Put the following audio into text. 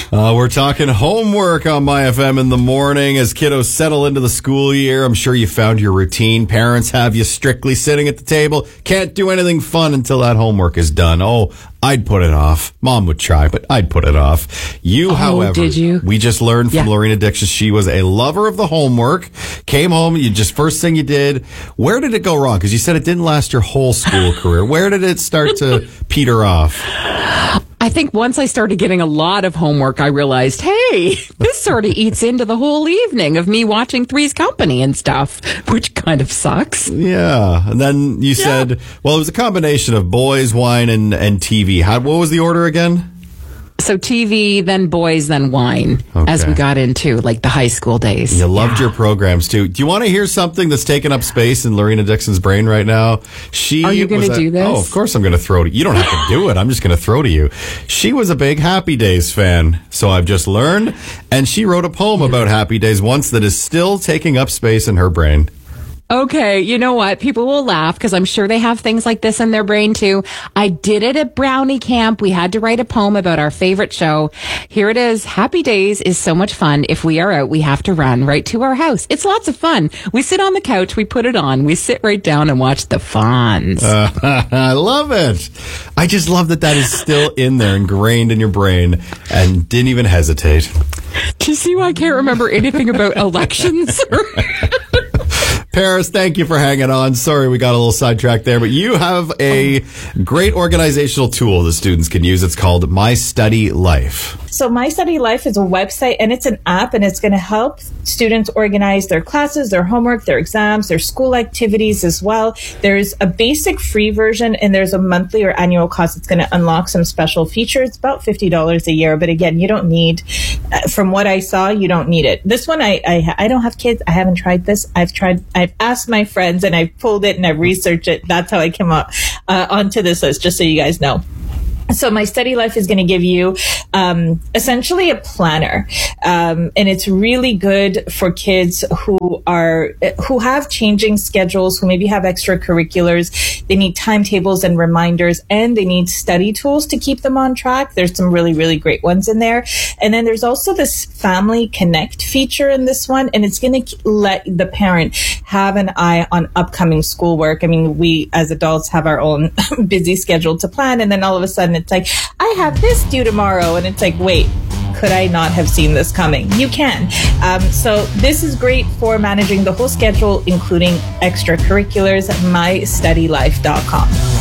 We're talking homework on My FM in the morning as kiddos settle into the school year. I'm sure you found your routine. Parents have you strictly sitting at the table. Can't do anything fun until that homework is done. Oh, I'd put it off. Mom would try, but I'd put it off. However, did you? We just learned from Lorena Dixon she was a lover of the homework. Came home, first thing you did. Where did it go wrong? Because you said it didn't last your whole school career. Where did it start to peter off? I think once I started getting a lot of homework, I realized, hey, this sort of eats into the whole evening of me watching Three's Company and stuff, which kind of sucks. Yeah. And then you said, well, it was a combination of boys, wine, and TV. What was the order again? So TV, then boys, then wine, as we got into like the high school days. You loved your programs too. Do you want to hear something that's taking up space in Lorena Dixon's brain right now? Are you going to do this? Oh, of course I'm going to throw it. You don't have to do it. I'm just going to throw to you. She was a big Happy Days fan, so I've just learned. And she wrote a poem about Happy Days once that is still taking up space in her brain. Okay, you know what? People will laugh because I'm sure they have things like this in their brain too. I did it at Brownie Camp. We had to write a poem about our favorite show. Here it is. Happy Days is so much fun. If we are out, we have to run right to our house. It's lots of fun. We sit on the couch, we put it on, we sit right down and watch the Fonz. I love it. I just love that is still in there, ingrained in your brain, and didn't even hesitate. Do you see why I can't remember anything about elections? Paris, thank you for hanging on. Sorry we got a little sidetracked there, but you have a great organizational tool the students can use. It's called My Study Life. So My Study Life is a website and it's an app, and it's going to help students organize their classes, their homework, their exams, their school activities as well. There's a basic free version and there's a monthly or annual cost. It's going to unlock some special features, about $50 a year. But again, you don't need, from what I saw, you don't need it. This one, I don't have kids. I haven't tried this. I've asked my friends and I've pulled it and I've researched it. That's how I came up onto this list, just so you guys know. So My Study Life is going to give you essentially a planner, and it's really good for kids who have changing schedules, who maybe have extracurriculars. They need timetables and reminders, and they need study tools to keep them on track. There's some really, really great ones in there. And then there's also this Family Connect feature in this one, and it's going to let the parent have an eye on upcoming schoolwork. I mean, we as adults have our own busy schedule to plan, and then all of a sudden it's like, I have this due tomorrow. And it's like, wait, could I not have seen this coming? You can. So this is great for managing the whole schedule, including extracurriculars at mystudylife.com.